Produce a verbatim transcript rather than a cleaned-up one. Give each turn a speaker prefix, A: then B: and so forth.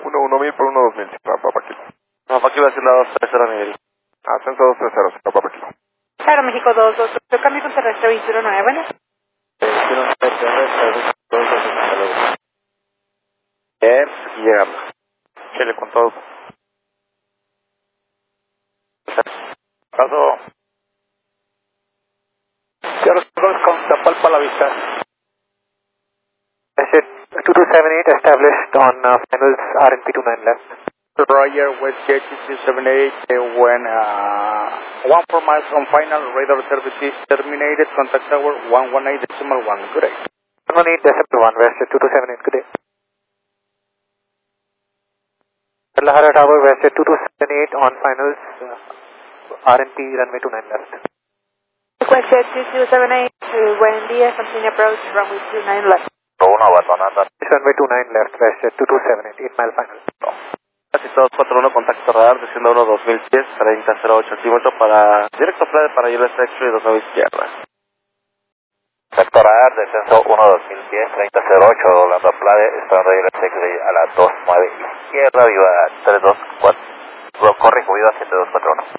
A: uno uno mil por uno dos mil, Papa Kilo.
B: Papa Kilo haciendo dos tres cero nivel.
A: Ascenso dos tres cero, Papa Kilo.
C: Claro, México dos dos, yo cambio con terrestre veintiuno nueve, bueno.
B: veintiuno nueve terrestre, dos dos nueve. Bien, y llegamos.
A: Chile con todo.
B: Paso. Cierro con Tapalpa la vista.
D: two two seven eight established on uh, finals R N P two nine left.
B: Roger, West Jet two seven eight, uh, when uh, one four miles on final, radar services terminated, contact tower one one eight decimal one, good day.
D: one one eight decimal one, West Jet two two seven eight, good day. Guadalajara Tower, West Jet two two seven eight on finals, uh, R N P runway two nine left.
C: West Jet two two seven eight, uh, buen día, continue approach, runway two nine left.
B: Uno, abandonando.
D: Runway two nine left, West Jet two two seven eight, eight mile final.
B: Casi todos cuatro uno, contacto radar, desciendo uno dos mil diez, treinta cero ocho altímetro para directo flight para U S X-ray dos nueve izquierda. Contacto radar, descenso uno dos mil diez, treinta cero ocho, doblando flight, estando U S X-ray a la dos nueve izquierda, viva tres dos cuatro, corre, viva siete dos cuatro uno.